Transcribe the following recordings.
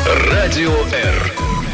Радио Р.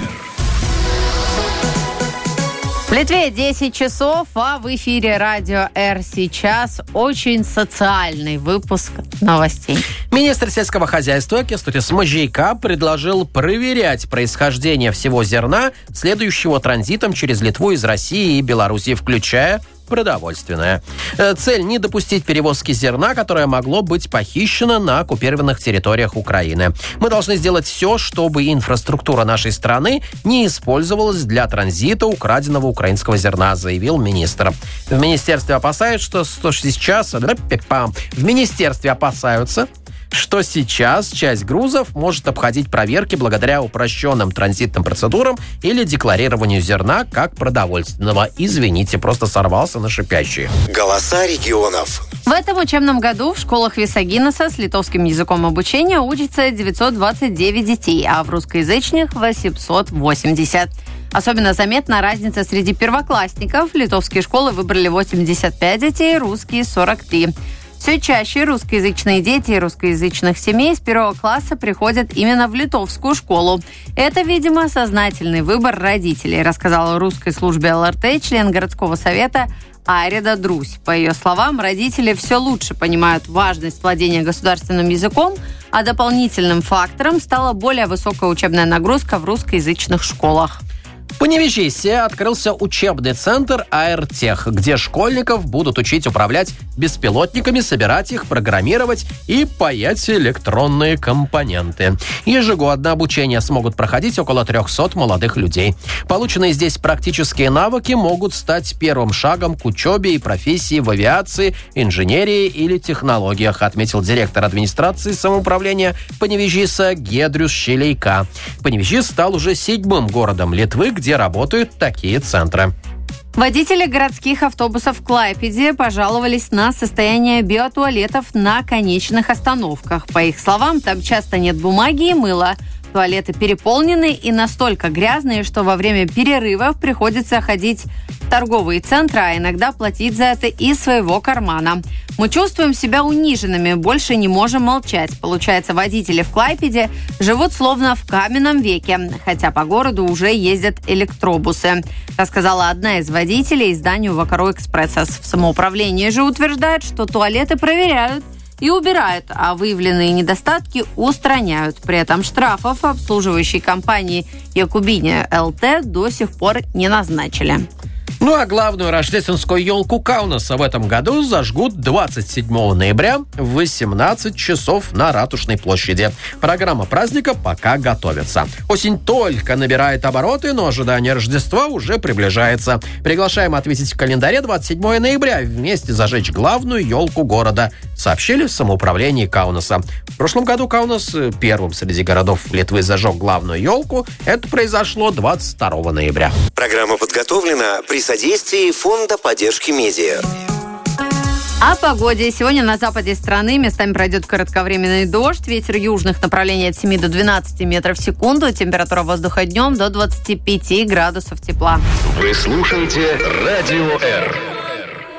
В Литве 10 часов, а в эфире Радио Р сейчас очень социальный выпуск новостей. Министр сельского хозяйства Кęstutis Mažeika предложил проверять происхождение всего зерна, следующего транзитом через Литву из России и Белоруссии, включая продовольственное. Цель – не допустить перевозки зерна, которое могло быть похищено на оккупированных территориях Украины. Мы должны сделать все, чтобы инфраструктура нашей страны не использовалась для транзита украденного украинского зерна, заявил министр. В министерстве опасаются, что сейчас часть грузов может обходить проверки благодаря упрощенным транзитным процедурам или декларированию зерна как продовольственного. Извините, просто сорвался на шипящие. Голоса регионов. В этом учебном году в школах Висагинеса с литовским языком обучения учатся 929 детей, а в русскоязычных 880. Особенно заметна разница среди первоклассников. Литовские школы выбрали 85 детей, русские 43. Все чаще русскоязычные дети русскоязычных семей с первого класса приходят именно в литовскую школу. Это, видимо, сознательный выбор родителей, рассказала русской службе ЛРТ член городского совета Айрида Друсь. По ее словам, родители все лучше понимают важность владения государственным языком, а дополнительным фактором стала более высокая учебная нагрузка в русскоязычных школах. В Паневежисе открылся учебный центр АРТех, где школьников будут учить управлять беспилотниками, собирать их, программировать и паять электронные компоненты. Ежегодно обучение смогут проходить около 300 молодых людей. Полученные здесь практические навыки могут стать первым шагом к учебе и профессии в авиации, инженерии или технологиях, отметил директор администрации самоуправления Паневежиса Гедрюс Шелейка. Паневежис стал уже 7-м городом Литвы, где работают такие центры. Водители городских автобусов в Клайпеде пожаловались на состояние биотуалетов на конечных остановках. По их словам, там часто нет бумаги и мыла. Туалеты переполнены и настолько грязные, что во время перерывов приходится ходить в торговые центры, а иногда платить за это из своего кармана. Мы чувствуем себя униженными, больше не можем молчать. Получается, водители в Клайпеде живут словно в каменном веке, хотя по городу уже ездят электробусы, рассказала одна из водителей изданию «Вакаро Экспрессос». В самоуправлении же утверждают, что туалеты проверяют и убирают, а выявленные недостатки устраняют. При этом штрафов обслуживающей компании Якубине ЛТ до сих пор не назначили. Ну а главную рождественскую елку Каунаса в этом году зажгут 27 ноября в 18 часов на Ратушной площади. Программа праздника пока готовится. Осень только набирает обороты, но ожидание Рождества уже приближается. Приглашаем отметить в календаре 27 ноября и вместе зажечь главную елку города, сообщили в самоуправлении Каунаса. В прошлом году Каунас первым среди городов Литвы зажег главную елку. Это произошло 22 ноября. Программа подготовлена при содействии Фонда поддержки медиа. О погоде. Сегодня на западе страны местами пройдет кратковременный дождь. Ветер южных направлений от 7 до 12 метров в секунду. Температура воздуха днем до 25 градусов тепла. Вы слушаете Радио Р.